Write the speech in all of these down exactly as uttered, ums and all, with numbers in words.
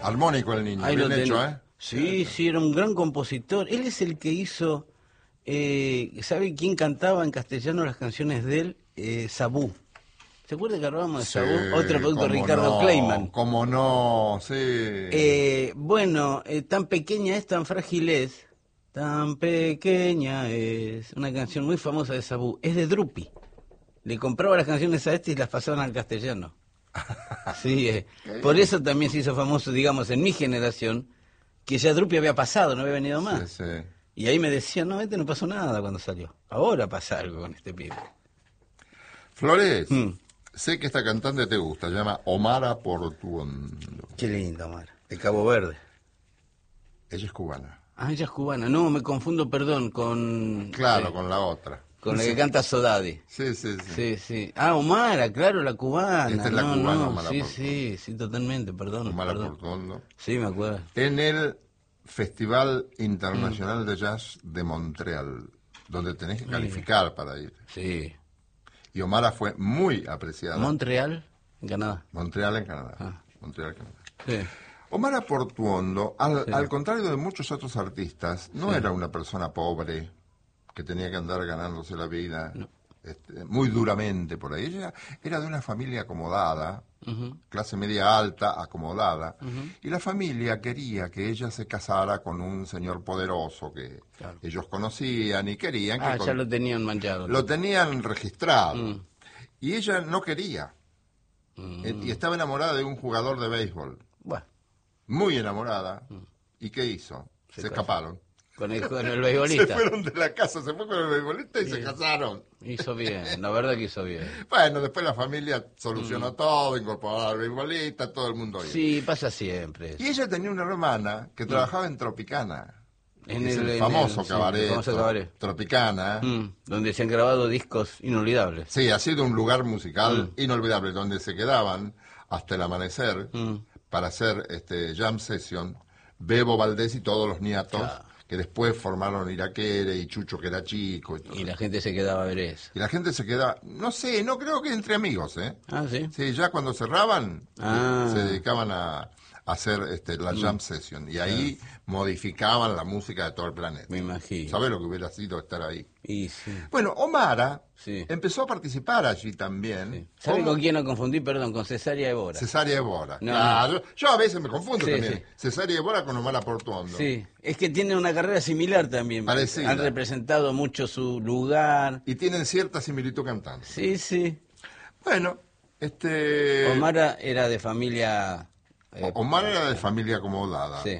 Armónico el niño, Ahí lo bien hecho, tenés. ¿eh? Sí, sí, era un gran compositor. Él es el que hizo, eh, ¿sabe quién cantaba en castellano las canciones de él? Eh, Sabú. ¿Se acuerda que hablábamos de Sí, Sabú? Otro producto, cómo Ricardo no, Kleiman. cómo no, sí. Eh, bueno, eh, tan pequeña es, tan frágil es, tan pequeña es. Una canción muy famosa de Sabú. Es de Drupi. Le compraba las canciones a este y las pasaban al castellano. Sí, eh. Por eso también se hizo famoso, digamos, en mi generación, que ya Drupi había pasado, no había venido Sí, más. sí. Y ahí me decían, no, este no pasó nada cuando salió. Ahora pasa algo con este pibe. Flores, Mm, sé que esta cantante te gusta, se llama Omara Portuondo. qué lindo, Omar. De Cabo Verde. Ella es cubana. Ah, ella es cubana. No, me confundo, perdón, con... Claro, sí, con la otra. con la Sí, que canta Sodadi. sí, sí. sí. Sí, sí. Ah, Omara, claro, la cubana. Esta es la no, cubana, no, Omara sí, Portuondo. sí, sí, totalmente, perdón, Omara perdón. Portuondo. Sí, me acuerdo. En el Festival Internacional Mm. de Jazz de Montreal, donde tenés que Mira. calificar para ir. Sí. Y Omara fue muy apreciada. Montreal, en Canadá. Montreal en Canadá. Ah. Montreal, Canadá. Sí. Omara Portuondo, al, Sí. al contrario de muchos otros artistas, no Sí. era una persona pobre que tenía que andar ganándose la vida No. este, muy duramente por ahí. Ella era de una familia acomodada, Ujú. clase media alta, acomodada, Ujú. y la familia quería que ella se casara con un señor poderoso que Claro. ellos conocían y querían Ah, que ya con- lo tenían manchado. lo tenían registrado. Mm. Y ella no quería. Mm. Eh, Y estaba enamorada de un jugador de béisbol. Bueno, Muy enamorada. ¿Y qué hizo? Se Se, casó. escaparon. con el, con el Se beisbolista. fueron de la casa, se fue con el beisbolista y se casaron. Hizo bien, la verdad que hizo bien. Bueno, después la familia solucionó todo, incorporó al beisbolista, todo el mundo iba. Sí, pasa siempre. Y ella tenía una hermana que trabajaba en Tropicana. En que es el- el en famoso el- sí, cabaret, el famoso cabaret. Tropicana. Mm, donde se han grabado discos inolvidables. Sí, ha sido un lugar musical Mm. inolvidable, donde se quedaban hasta el amanecer Mm. para hacer este jam session, Bebo Valdés y todos los niatos, Claro. que después formaron Iraquere y Chucho, que era chico. Y, todo. Y la gente se quedaba a ver eso. Y la gente se queda, no sé, no creo que entre amigos, ¿eh? Ah, sí. Sí, ya cuando cerraban, Ah. se dedicaban a, a hacer este, la jam session, y ahí modificaban la música de todo el planeta. Me imagino. ¿Sabés lo que hubiera sido estar ahí? Y sí. Bueno, Omara Sí. empezó a participar allí también. Sí. ¿Sabe como con quién lo confundí? Perdón, con Cesárea Evora. Cesárea Evora. No, Claro, yo a veces me confundo Sí, también. sí. Cesárea Evora con Omara Portuondo. Sí, es que tiene una carrera similar también. Parecida. Han representado mucho su lugar. Y tienen cierta similitud cantando. Sí, sí. Bueno, este... Omara era de familia... eh, Omar era de familia acomodada. Sí,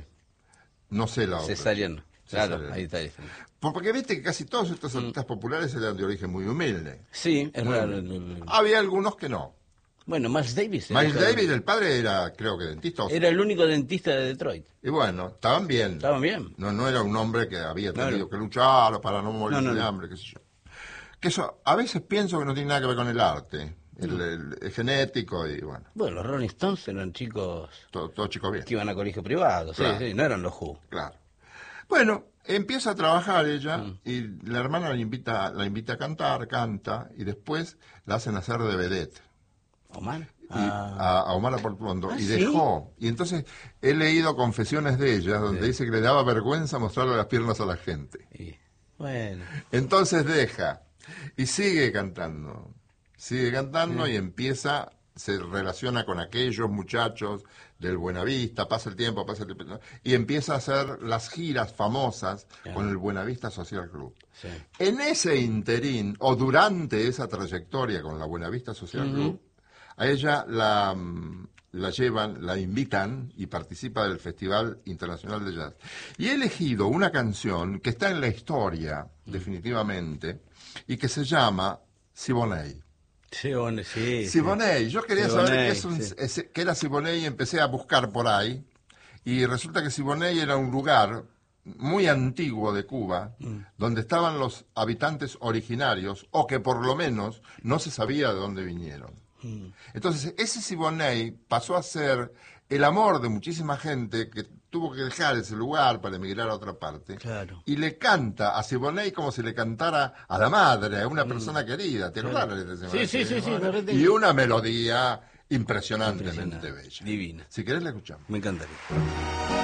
No sé la otra. cesariano. Claro, Cesariano. ahí está. diferente. Porque viste que casi todos estos artistas populares eran de origen muy humilde. Sí, es Muy raro. humilde. Había algunos que no. Bueno, Miles Davis. era Miles hijo de- Davis, el padre, era, creo que dentista. o- Era el único dentista de Detroit. Y bueno, estaban bien. Estaban bien. No, no era un hombre que había Claro. tenido que luchar para no morir No, no, de no. hambre, qué sé yo. Que eso, a veces pienso que no tiene nada que ver con el arte. El, el- es genético y bueno, Bueno, los Rolling Stones eran chicos todo, todo chico bien. que iban a colegio privado. Sí, Claro. sí, no eran los Who. Claro. Bueno, empieza a trabajar ella Mm. y la hermana la invita, la invita a cantar, canta y después la hacen hacer de vedette. Omar. Y Ah, a, a Omara Portuondo ¿Ah, y sí? dejó. Y entonces he leído confesiones de ella donde dice que le daba vergüenza mostrarle las piernas a la gente. y- bueno. Entonces deja y sigue cantando. Sigue cantando y empieza, se relaciona con aquellos muchachos del Buenavista, pasa el tiempo, pasa el tiempo, ¿no? Y empieza a hacer las giras famosas Claro. con el Buenavista Social Club. Sí. En ese interín, o durante esa trayectoria con la Buenavista Social Club, a ella la, mm, la llevan, la invitan y participa del Festival Internacional de Jazz. Y he elegido una canción que está en la historia, definitivamente, y que se llama Siboney. Sí, bueno, sí, sí. Siboney, yo quería saber Siboney, qué, es un- sí. ese- qué era Siboney y empecé a buscar por ahí. Y resulta que Siboney era un lugar muy antiguo de Cuba, Mm. donde estaban los habitantes originarios, o que por lo menos no se sabía de dónde vinieron. Mm. Entonces, ese Siboney pasó a ser el amor de muchísima gente que tuvo que dejar ese lugar para emigrar a otra parte. Claro. Y le canta a Siboney como si le cantara a la madre, a una persona querida. ¿Te acordás la letra de Mm. Sí, Siboney? sí, sí, sí, lo retengo. Y una melodía impresionantemente Impresionante. bella. Divina. Si querés la escuchamos. Me encantaría.